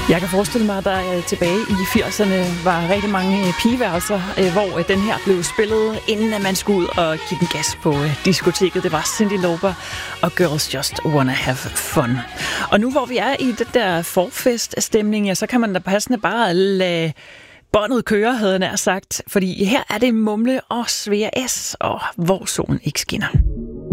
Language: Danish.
Jeg kan forestille mig, at der tilbage i 80'erne var rigtig mange pigeværelser, hvor den her blev spillet, inden at man skulle ud og give den gas på diskoteket. Det var Cyndi Lauper og Girls Just Wanna Have Fun. Og nu hvor vi er i den der forfest-stemning, ja, så kan man da passende bare lade båndet køre, havde jeg nær sagt. Fordi her er det Mumle og Svea S, og hvor solen ikke skinner.